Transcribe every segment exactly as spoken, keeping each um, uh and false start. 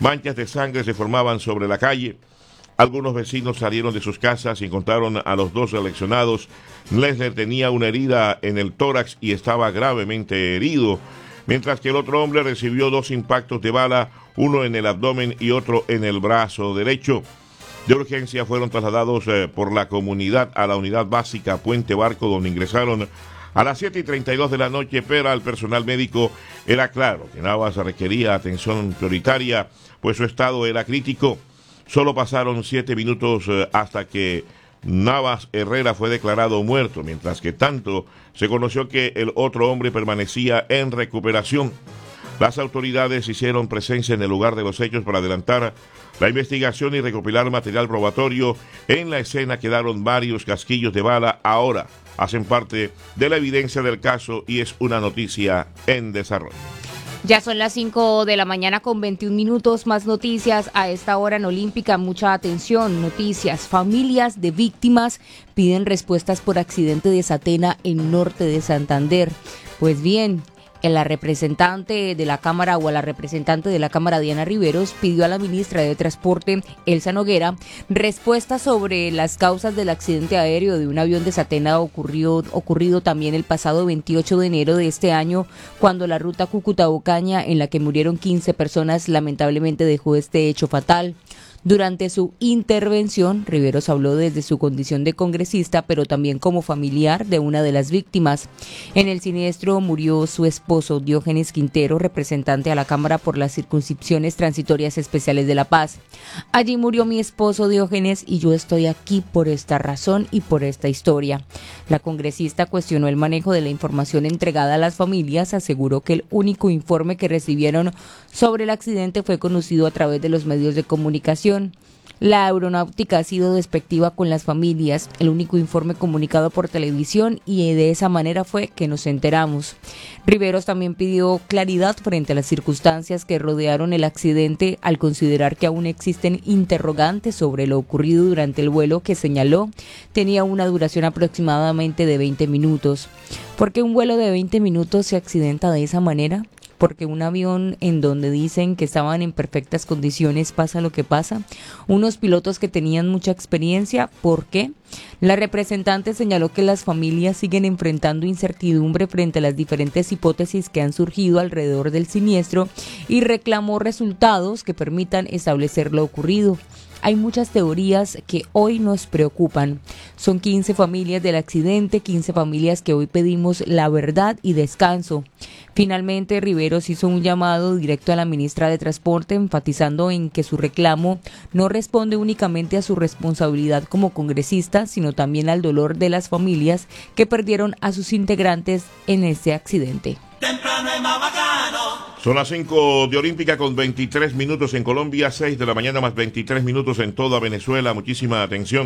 Manchas de sangre se formaban sobre la calle. Algunos vecinos salieron de sus casas y encontraron a los dos seleccionados. Lesler tenía una herida en el tórax y estaba gravemente herido, mientras que el otro hombre recibió dos impactos de bala, uno en el abdomen y otro en el brazo derecho. De urgencia fueron trasladados eh, por la comunidad a la unidad básica Puente Barco, donde ingresaron a las siete y treinta y dos de la noche, pero al personal médico era claro que Navas requería atención prioritaria, pues su estado era crítico. Solo pasaron siete minutos eh, hasta que Navas Herrera fue declarado muerto, mientras que tanto se conoció que el otro hombre permanecía en recuperación. Las autoridades hicieron presencia en el lugar de los hechos para adelantar la investigación y recopilar material probatorio. En la escena quedaron varios casquillos de bala. Ahora hacen parte de la evidencia del caso y es una noticia en desarrollo. Ya son las cinco de la mañana con veintiún minutos, más noticias a esta hora en Olímpica. Mucha atención, noticias. Familias de víctimas piden respuestas por accidente de Satena en norte de Santander. Pues bien, la representante de la Cámara o a la representante de la Cámara, Diana Riveros, pidió a la ministra de Transporte, Elsa Noguera, respuestas sobre las causas del accidente aéreo de un avión de Satena ocurrió, ocurrido también el pasado veintiocho de enero de este año, cuando la ruta Cúcuta-Ocaña, en la que murieron quince personas, lamentablemente dejó este hecho fatal. Durante su intervención, Riveros habló desde su condición de congresista, pero también como familiar de una de las víctimas. En el siniestro murió su esposo, Diógenes Quintero, representante a la Cámara por las circunscripciones transitorias especiales de La Paz. Allí murió mi esposo Diógenes y yo estoy aquí por esta razón y por esta historia. La congresista cuestionó el manejo de la información entregada a las familias, aseguró que el único informe que recibieron sobre el accidente fue conocido a través de los medios de comunicación. La aeronáutica ha sido despectiva con las familias, el único informe comunicado por televisión, y de esa manera fue que nos enteramos. Riveros también pidió claridad frente a las circunstancias que rodearon el accidente, al considerar que aún existen interrogantes sobre lo ocurrido durante el vuelo, que señaló tenía una duración aproximadamente de veinte minutos. ¿Por qué un vuelo de veinte minutos se accidenta de esa manera? Porque un avión en donde dicen que estaban en perfectas condiciones pasa lo que pasa. Unos pilotos que tenían mucha experiencia, ¿por qué? La representante señaló que las familias siguen enfrentando incertidumbre frente a las diferentes hipótesis que han surgido alrededor del siniestro y reclamó resultados que permitan establecer lo ocurrido. Hay muchas teorías que hoy nos preocupan. Son quince familias del accidente, quince familias que hoy pedimos la verdad y descanso. Finalmente, Riveros hizo un llamado directo a la ministra de Transporte, enfatizando en que su reclamo no responde únicamente a su responsabilidad como congresista, sino también al dolor de las familias que perdieron a sus integrantes en este accidente. Temprano es más bacano. Son las cinco de Olímpica con veintitrés minutos en Colombia, seis de la mañana más veintitrés minutos en toda Venezuela. Muchísima atención.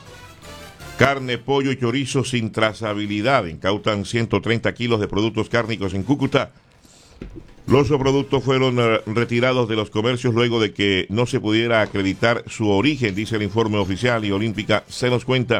Carne, pollo y chorizo sin trazabilidad. Incautan ciento treinta kilos de productos cárnicos en Cúcuta. Los productos fueron uh, retirados de los comercios luego de que no se pudiera acreditar su origen, dice el informe oficial, y Olímpica se nos cuenta.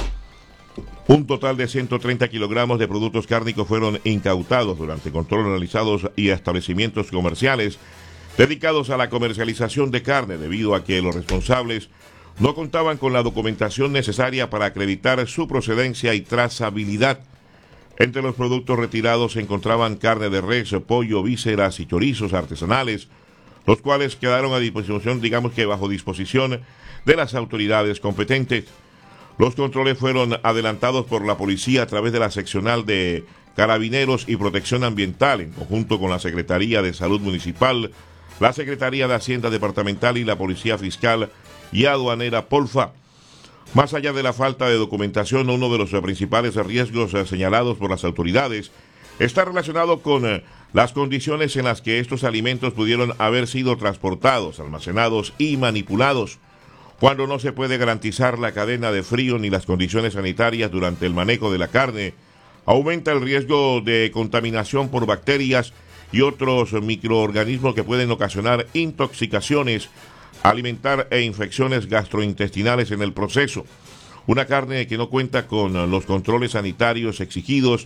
Un total de ciento treinta kilogramos de productos cárnicos fueron incautados durante controles realizados y establecimientos comerciales dedicados a la comercialización de carne, debido a que los responsables no contaban con la documentación necesaria para acreditar su procedencia y trazabilidad. Entre los productos retirados se encontraban carne de res, pollo, vísceras y chorizos artesanales, los cuales quedaron a disposición, digamos que bajo disposición de las autoridades competentes. Los controles fueron adelantados por la policía a través de la seccional de Carabineros y Protección Ambiental, en conjunto con la Secretaría de Salud Municipal, la Secretaría de Hacienda Departamental y la Policía Fiscal y Aduanera Polfa. Más allá de la falta de documentación, uno de los principales riesgos señalados por las autoridades está relacionado con las condiciones en las que estos alimentos pudieron haber sido transportados, almacenados y manipulados. Cuando no se puede garantizar la cadena de frío ni las condiciones sanitarias durante el manejo de la carne, aumenta el riesgo de contaminación por bacterias y otros microorganismos que pueden ocasionar intoxicaciones, alimentar e infecciones gastrointestinales en el proceso. Una carne que no cuenta con los controles sanitarios exigidos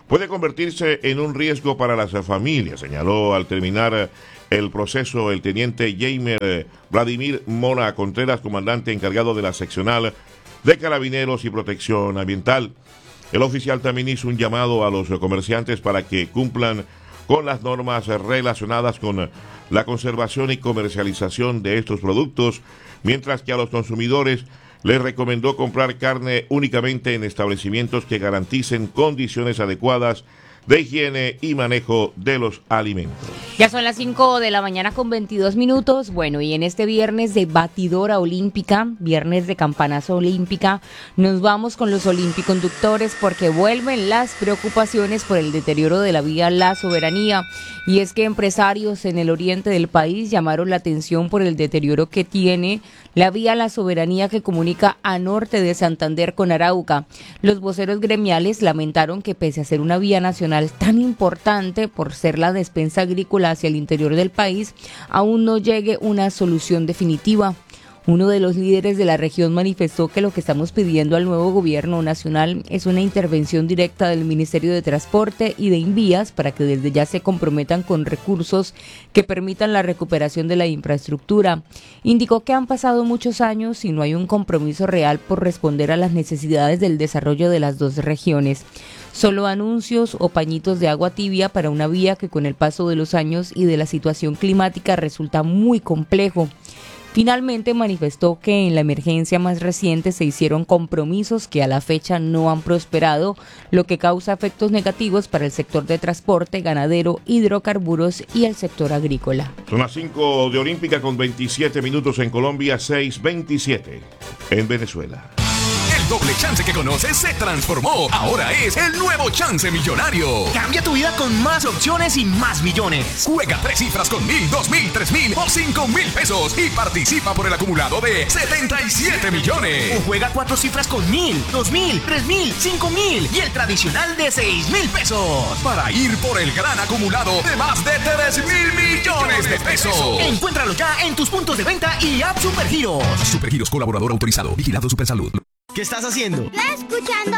puede convertirse en un riesgo para las familias, señaló al terminar el proceso el teniente Jaime Vladimir Mora Contreras, comandante encargado de la seccional de Carabineros y Protección Ambiental. El oficial también hizo un llamado a los comerciantes para que cumplan con las normas relacionadas con la conservación y comercialización de estos productos, mientras que a los consumidores les recomendó comprar carne únicamente en establecimientos que garanticen condiciones adecuadas de higiene y manejo de los alimentos. Ya son las cinco de la mañana con veintidós minutos. Bueno, y en este viernes de batidora olímpica, viernes de campanazo olímpica, nos vamos con los olimpiconductores porque vuelven las preocupaciones por el deterioro de la vía La Soberanía. Y es que empresarios en el oriente del país llamaron la atención por el deterioro que tiene la vía La Soberanía que comunica a norte de Santander con Arauca. Los voceros gremiales lamentaron que pese a ser una vía nacional tan importante por ser la despensa agrícola hacia el interior del país, aún no llegue una solución definitiva. Uno de los líderes de la región manifestó que lo que estamos pidiendo al nuevo gobierno nacional es una intervención directa del Ministerio de Transporte y de Invías para que desde ya se comprometan con recursos que permitan la recuperación de la infraestructura. Indicó que han pasado muchos años y no hay un compromiso real por responder a las necesidades del desarrollo de las dos regiones. Solo anuncios o pañitos de agua tibia para una vía que con el paso de los años y de la situación climática resulta muy complejo. Finalmente manifestó que en la emergencia más reciente se hicieron compromisos que a la fecha no han prosperado, lo que causa efectos negativos para el sector de transporte, ganadero, hidrocarburos y el sector agrícola. Son las cinco de Olímpica con veintisiete minutos en Colombia, seis veintisiete en Venezuela. Doble chance que conoces se transformó. Ahora es el nuevo chance millonario. Cambia tu vida con más opciones y más millones. Juega tres cifras con mil, dos mil, tres mil o cinco mil pesos y participa por el acumulado de setenta y siete millones. O juega cuatro cifras con mil, dos mil, tres mil, cinco mil y el tradicional de seis mil pesos. Para ir por el gran acumulado de más de tres mil millones de pesos. Encuéntralo ya en tus puntos de venta y app Supergiros. Supergiros, colaborador autorizado. Vigilado Supersalud. ¿Qué estás haciendo? Escuchando